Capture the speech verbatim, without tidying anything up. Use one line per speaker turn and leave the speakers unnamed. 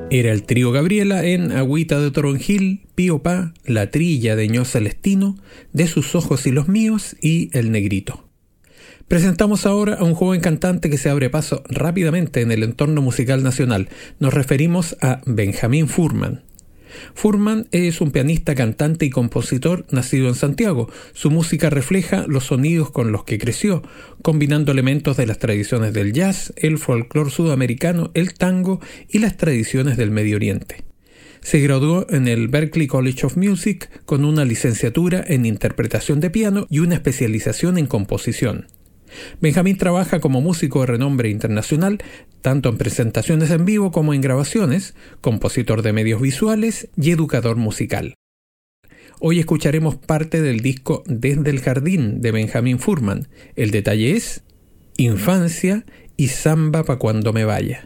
Era el trío Gabriela en Agüita de Toronjil, Pío Pa, La Trilla de Ño Celestino, De sus ojos y los míos y El Negrito. Presentamos ahora a un joven cantante que se abre paso rápidamente en el entorno musical nacional. Nos referimos a Benjamín Furman. Furman es un pianista, cantante y compositor nacido en Santiago. Su música refleja los sonidos con los que creció, combinando elementos de las tradiciones del jazz, el folclore sudamericano, el tango y las tradiciones del Medio Oriente. Se graduó en el Berklee College of Music con una licenciatura en interpretación de piano y una especialización en composición. Benjamín trabaja como músico de renombre internacional, tanto en presentaciones en vivo como en grabaciones, compositor de medios visuales y educador musical. Hoy escucharemos parte del disco Desde el Jardín de Benjamín Furman. El detalle es Infancia y Samba pa' cuando me vaya.